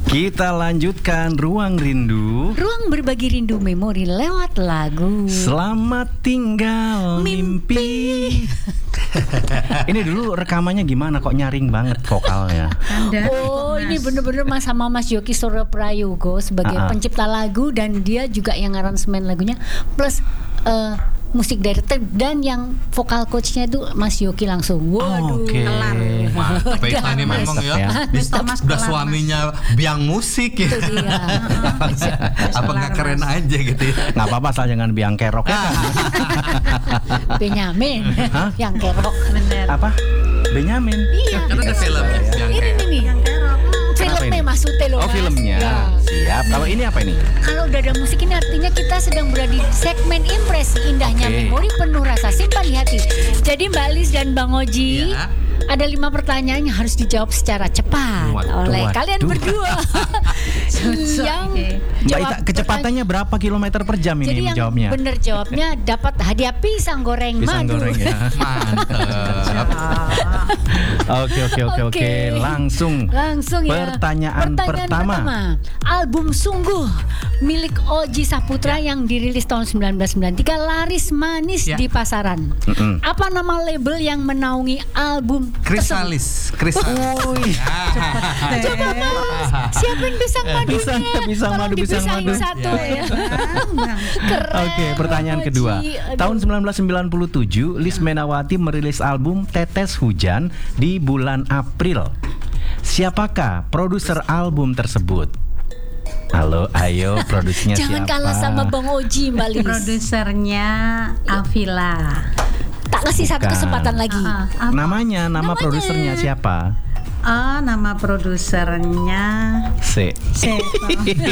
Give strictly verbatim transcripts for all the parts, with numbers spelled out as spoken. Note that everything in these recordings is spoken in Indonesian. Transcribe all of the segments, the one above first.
Kita lanjutkan Ruang Rindu. Ruang berbagi rindu memori lewat lagu. Selamat tinggal mimpi. Mimpi. Ini dulu rekamannya gimana kok nyaring banget vokalnya? Anda, Oh, Mas. ini bener-bener Mas sama Mas Yoki Soro Prayogo sebagai Ah, ah. pencipta lagu dan dia juga yang aransemen lagunya plus eh, musik director dan yang vokal coachnya itu Mas Yoki langsung. Waduh. Oke. kelar. Mantap ya, ini Mas. memang ya. Ya. Mister Mas Udah kelar, suaminya biang musik ya. Itu dia. Apa nggak kelar, keren Mas. aja gitu ya? Nggak apa-apa asal jangan biang kerok ya kan? Benyamin Hah? yang kerok. Bener. Apa? Benyamin. Iya. Kan ada filmnya biang Ini kerok. nih nih. Yang kerok. Filmnya ini? maksudnya loh. Oh Mas. filmnya. Ya. Siap. Kalau ini apa ini? Kalau udah ada musik ini artinya kita sedang berada di segmen impresi indahnya Oke. memori penuh rasa simpan di hati. Jadi Mbak Lis dan Bang Oji, Iya. ada lima pertanyaan yang harus dijawab secara cepat Waduh, oleh waduh. kalian berdua. yang Oke. Mbak jawab Ita, kecepatannya berapa kilometer per jam pertanyaan- ini Jadi yang menjawabnya? bener jawabnya dapat hadiah pisang goreng Pisang madu. goreng ya. Mantap. Oke oke oke oke. Oke. Langsung. Langsung ya. Pertanyaan pertama. Album Sungguh milik Oji Saputra yang dirilis tahun sembilan belas sembilan puluh tiga laris manis Ya. di pasaran. Mm-mm. Apa nama label yang menaungi album tersebut? Krisalis, Krisalis. Wih. Coba Mas, siapin pisang madunya. Pisang, pisang Tolong madu, pisang dipisahin madu. satu Ya. ya. Bang, bang. Keren. Oke, pertanyaan Oji. kedua. Aduh. Tahun sembilan belas sembilan puluh tujuh, Lis Menawati merilis album Tetes Hujan di bulan April. Siapakah produser album tersebut? Halo, ayo produsernya Jangan siapa? kalah sama Bang Oji, Mbak Lis. Produsernya Avila. Tak kasih satu Bukan. kesempatan lagi. Ah, ah. Namanya, nama Namanya. produsernya siapa? Oh, nama produsernya C. Seto.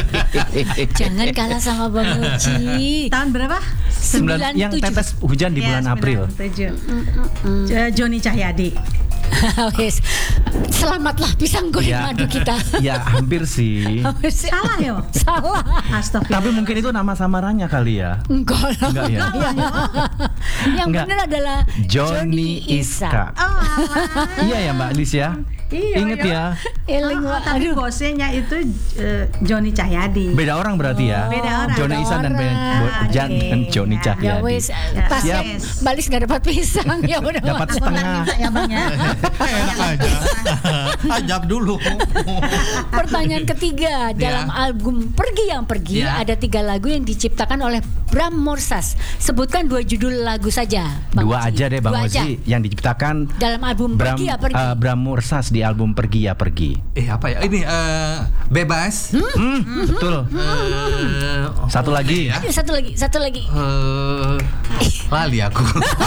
Jangan kalah sama Bang Oji. Tahun berapa? Sembilan, yang sembilan puluh tujuh. tetes hujan di bulan Ya, April. sembilan puluh tujuh. J- Joni Cahyadi. Wes. Selamatlah pisang goreng Ya. madu kita. Ya hampir sih. Salah ya? Salah. Astagfirullah. Tapi mungkin itu nama samarannya kali ya. Enggak lah. Enggak ya? Yang Enggak. benar adalah Johnny Iska. Oh, alah. Iya ya Mbak Lis ya. Iya, Ingat iya. ya. Eling, Oh, oh, Mbak. tapi Aduh. bosnya itu eh, Joni Cahyadi. Beda orang berarti ya. Beda orang. Johnny Beda Isan dan Ben orang. Bo- Jan Oke. dan Johnny Ya, Ya Cahyadi. wes, Ya, pas siap. Balis nggak dapat pisang ya udah. Dapat Aku setengah. ntar minta ya bang ya. Enak aja. Ajab dulu. Pertanyaan ketiga, dalam album Pergi Yang Pergi Ya. ada tiga lagu yang diciptakan oleh Bram Morsas. Sebutkan dua judul lagu saja, Bang Dua Oji. aja deh Bang Dua aja. Oji yang diciptakan Dalam album Bram, Pergi Ya Pergi. eh, Bram Mursas di album Pergi Ya Pergi. Eh apa ya? Ini eh, bebas. Hmm, betul. Eh, Satu lagi. ya. Aduh, satu lagi, satu lagi. Eh, lali aku.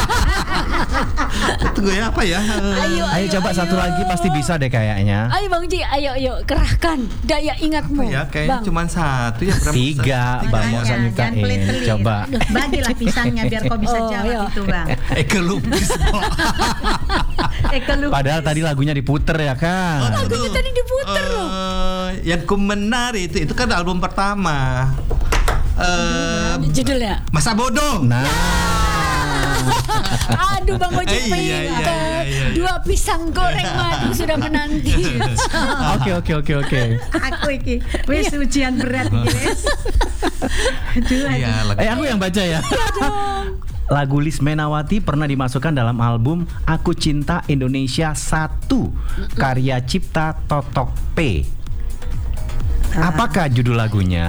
Tunggu ya apa ya? Eh, Ayo, Ayo coba satu lagi pasti bisa deh kayaknya. Ayo Bang Ji, ayo ayo kerahkan daya ingatmu. apa ya? Kayaknya Bang. cuma satu ya. Bram. Tiga Bang Makanya, Musa jangan nyiptain. pelit-pelit. Coba. Bagilah pisangnya biar kau bisa Oh, jawab iya. itu bang. Eh kelupis. Eh kelupis. Padahal tadi lagunya diputer ya kan. Lagunya tadi diputer loh. Eh, yang ku menari itu itu kan album pertama. Eh, Judulnya. Masa bodoh. Nah, Aduh Bang Oji Eh, iya, iya, pinter. iya, iya, iya. Dua pisang goreng madu sudah menanti. oke oke oke oke. Aku iki wis ujian berat iki wis. Aduh, aduh. Iya, lagu. Eh aku yang baca ya. Lagu Lis Menawati pernah dimasukkan dalam album Aku Cinta Indonesia satu karya cipta Totok P. Apakah judul lagunya?